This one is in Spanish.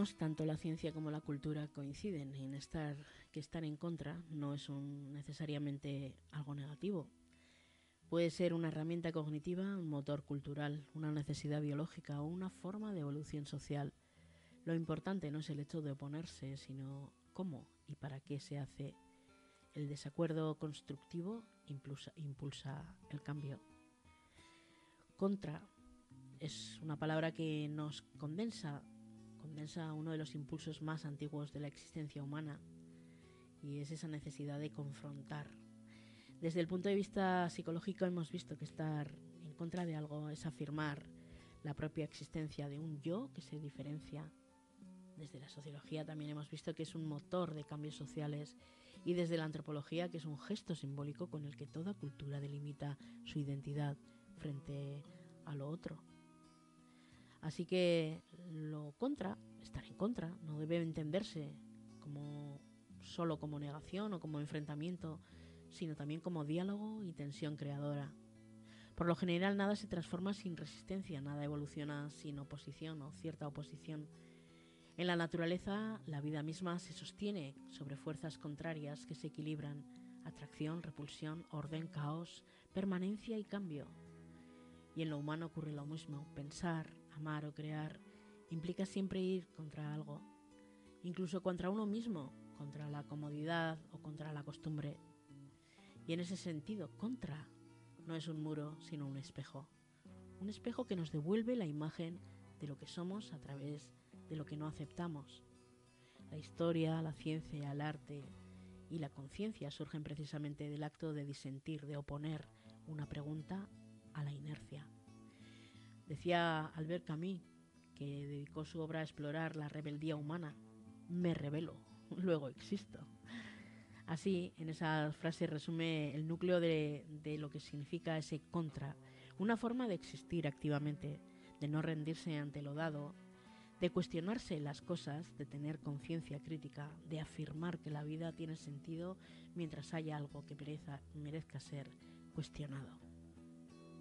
sabemos, tanto la ciencia como la cultura coinciden en que estar en contra no es necesariamente algo negativo. Puede ser una herramienta cognitiva, un motor cultural, una necesidad biológica o una forma de evolución social. Lo importante no es el hecho de oponerse, sino cómo y para qué se hace. El desacuerdo constructivo impulsa el cambio. Contra es una palabra que nos condensa uno de los impulsos más antiguos de la existencia humana, y es esa necesidad de confrontar. Desde el punto de vista psicológico hemos visto que estar en contra de algo es afirmar la propia existencia de un yo que se diferencia. Desde la sociología también hemos visto que es un motor de cambios sociales, y desde la antropología que es un gesto simbólico con el que toda cultura delimita su identidad frente a lo otro. Así que estar en contra, no debe entenderse solo como negación o como enfrentamiento, sino también como diálogo y tensión creadora. Por lo general nada se transforma sin resistencia, nada evoluciona sin oposición o cierta oposición. En la naturaleza, la vida misma se sostiene sobre fuerzas contrarias que se equilibran: atracción, repulsión, orden, caos, permanencia y cambio. Y en lo humano ocurre lo mismo. Pensar, amar o crear implica siempre ir contra algo, incluso contra uno mismo, contra la comodidad o contra la costumbre. Y en ese sentido, contra no es un muro, sino un espejo. Un espejo que nos devuelve la imagen de lo que somos a través de lo que no aceptamos. La historia, la ciencia, el arte y la conciencia surgen precisamente del acto de disentir, de oponer una pregunta a la inercia. Decía Albert Camus, que dedicó su obra a explorar la rebeldía humana: me rebelo, luego existo. Así, en esa frase resume el núcleo de lo que significa ese contra: una forma de existir activamente, de no rendirse ante lo dado, de cuestionarse las cosas, de tener conciencia crítica, de afirmar que la vida tiene sentido mientras haya algo que merezca ser cuestionado.